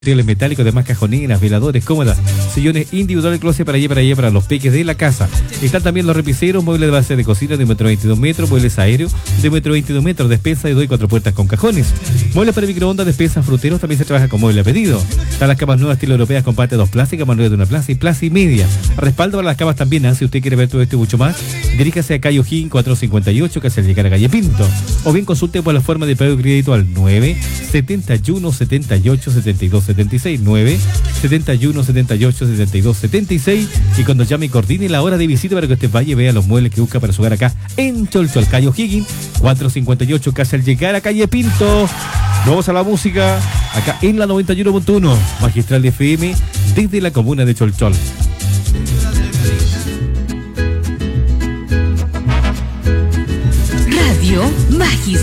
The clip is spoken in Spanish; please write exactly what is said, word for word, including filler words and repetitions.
Materiales metálicos, demás cajoneras, veladores, cómodas, sillones individuales, closet para allá, para allá, para los peques de la casa. Están también los repiseros, muebles de base de cocina de metro veintidós metros, muebles aéreos de metro veintidós metros, despensa de dos y cuatro puertas con cajones. Muebles para microondas, despensas, fruteros, también se trabaja con mueble a pedido. Están las camas nuevas estilo europeas con parte dos plásticas, manuales de una plaza y plaza y media. Respaldo para las camas también, ¿eh? Si usted quiere ver todo esto y mucho más, diríjase a calle O'Higgins cuatrocientos cincuenta y ocho, que hace llegar a calle Pinto. O bien consulte por la forma de pago y crédito al nueve setenta y uno setenta y ocho setenta y dos setenta y seis, nueve setenta y uno setenta y ocho setenta y dos setenta y seis, y cuando llame y coordine la hora de visita para que usted vaya y vea los muebles que busca para su hogar acá en Cholchol, calle O'Higgins cuatrocientos cincuenta y ocho, casi al llegar a calle Pinto. Vamos a la música acá en la noventa y uno punto uno Magistral de F M desde la comuna de Cholchol. Radio Magistral.